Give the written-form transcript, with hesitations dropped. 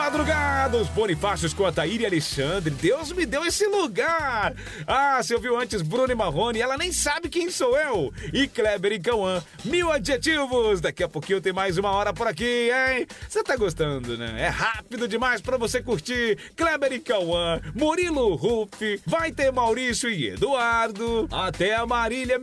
madrugados, Bonifácios com a Taíra e Alexandre. Deus me deu esse lugar. Ah, você ouviu antes Bruno e Marrone, ela nem sabe quem sou eu. E Kleber e Cauã, 1000 adjetivos. Daqui a pouquinho tem mais uma hora por aqui, hein? Você tá gostando, né? É rápido demais pra você curtir. Kleber e Cauã, Murilo Ruff, vai ter Maurício e Eduardo. Até a Marília